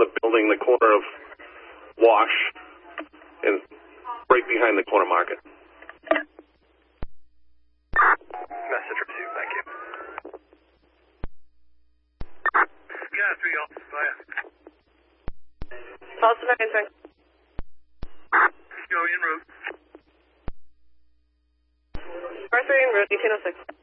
the building, the corner of Wash, and right behind the corner market. Message received, thank you. Yeah, 3 off, fire. Also 9, You're en route. Car 3 en route, 1806.